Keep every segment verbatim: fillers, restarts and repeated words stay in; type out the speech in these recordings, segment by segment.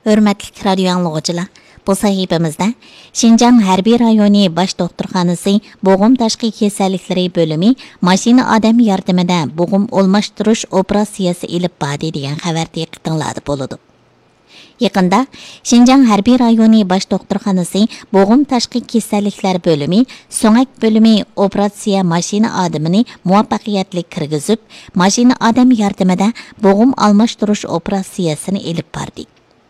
Hörmətli radio anlıqçılar, bu sahibimizdə Şinjan Hərbi rayoni baş doktorxanası boğum taşqi kesallikləri bölümü maşina adam yardımında boğum olmaştırış operatsiyası ilib badi degan xabar təqiqtinladı boludu. Yaqında Şinjan Hərbi rayoni baş doktorxanası boğum taşqi kesalliklər bölümü so'ngak bölümü operatsiya maşina adamını muvaffaqiyatli kirgizib, maşina adam yardımında boğum almashtirish operatsiyasini ilib bardi.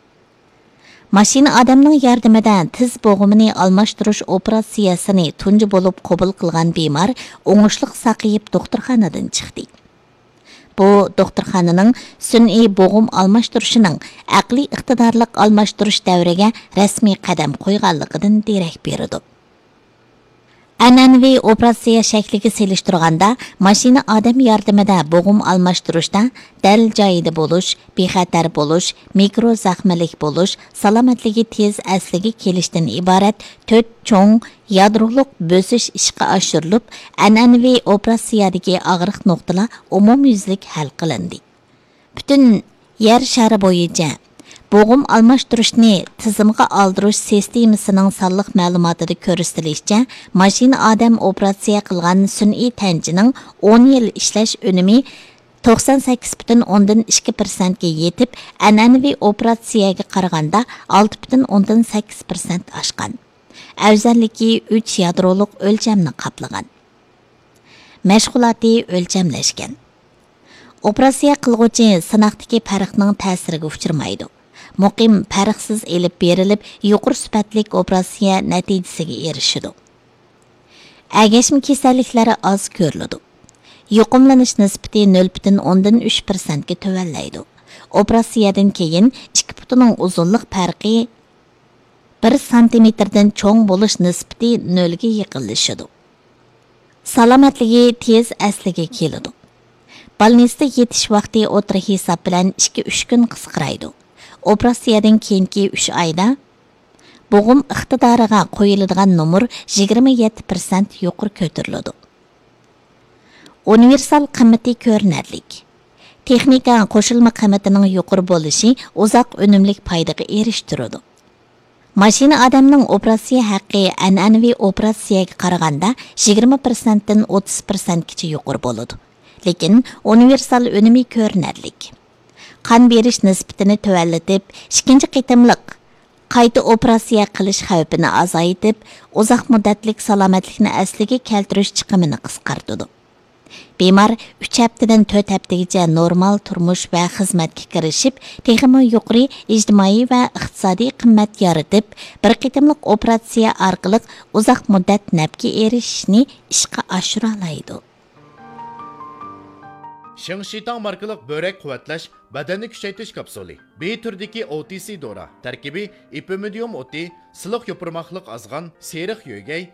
Maşina adamning yordamida tiz bo'g'imini almashtirish operatsiyasini tunji bo'lib qabul qilgan bemor o'ngishliq saqayib doktorxonadan chiqdi. Bu doktorxonaning sun'iy bo'g'im almashtirishining aqliy iqtidorlik almashtirish davriga rasmiy qadam qo'yganligidan derak beradi. An'anaviy operatsiya shakliga selishtirganda mashina odam yordamida bo'g'im almashtirishda dal joyida bo'lish, bexatar bo'lish, mikro zaxmalik bo'lish, salomatligi tez asliga kelishdan iborat to'rt cho'ng yadroliq bo'sish ishga oshirilib, an'anaviy operatsiyadagi og'riq nuqtalar umumyuzlik hal qilindi. Butun yer shari bo'yicha bo'g'im almashtirishni tizimga aldirish sistemasining sonliq ma'lumotida ko'rsatilishicha, mashina odam operatsiya qilgan sun'iy tanchining o'n yil ishlash unumi to'qson sakkiz butun o'ndan ikki persent ga yetib, an'anaviy operatsiyaga qaraganda olti butun o'ndan sakkiz persent oshgan. Afzalligi uch yadroliq o'lchamni qoplagan. Mashg'uloti o'lchamlashgan. Operatsiya qilguvchi sinoqdagi farqning ta'siriga uchirmaydi. Muqim farqsiz elib berilib, yuqori sifatlik operatsiya natijasiga erishidi. Agashma kasalliklari oz ko'riladi. Yuqumlanish nisbati nol butun o'ndan uch persent ga tuvallaydi. Operatsiyadan keyin ikki butun uzunlik farqi bir santimetrdan cho'ng bo'lish nisbati nol ga yaqinlashadi. Salomatligi tez asliga keladi. Balnisda yetish vaqti o'tira hisob bilan ikki uch kun qisqaraydi. Operatsiyadan keyingi uch oyda bo'g'im iqtidoriga qo'yiladigan numur yigirma yetti persent yuqori ko'tariladi. Universal qimmati ko'rinarlik. Texnika qo'shilma qimmatining yuqori bo'lishi uzoq unumlik foydaga erishtiradi. Mashina odamning operatsiya haqqi an'anaviy operatsiyaga qaraganda yigirma persent dan o'ttiz persent gacha yuqori bo'ladi. Lekin universal unumi ko'rinarlik. Qon berish nisbatini tuvallatib, ikkinchi qitimliq qayta operatsiya qilish xavfini azaytib, uzoq muddatlik salomatlikni asliga keltirish chiqimini qisqartadi. Bemor uch haftadan to'rt haftagacha normal turmush va xizmatga kirishib, texmo yuqori ijtimoiy va iqtisodiy qimmat yaratib, bir qitimliq operatsiya orqali uzoq muddat nafga erishishni ishga oshira oladi. Shingshitang markalik börek quvvatlash badanni kuchaytirish kapsuli. B turdagi O T C dora. Tarkibi ipimidium o'ti, siliq yopirmoqliq azg'an, seriq yo'gay,